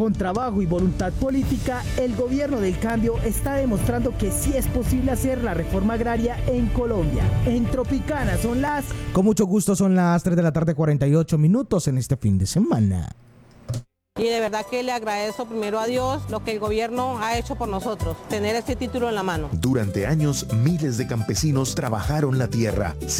Con trabajo y voluntad política, el gobierno del cambio está demostrando que sí es posible hacer la reforma agraria en Colombia. En Tropicana son las... Con mucho gusto, son las 3 de la tarde, 48 minutos en este fin de semana. Y de verdad que le agradezco primero a Dios lo que el gobierno ha hecho por nosotros, tener este título en la mano. Durante años, miles de campesinos trabajaron la tierra.